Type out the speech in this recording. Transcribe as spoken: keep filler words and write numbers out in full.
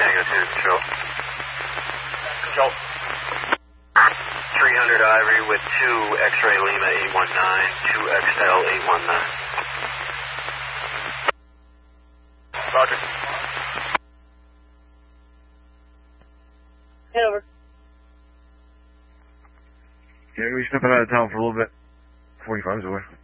Tango two, control. Control. three hundred Ivory with two X-Ray Lima eight one nine, two X L eight one nine. Roger. Hey, over. Yeah, we stepping out of town for a little bit. forty-five's away.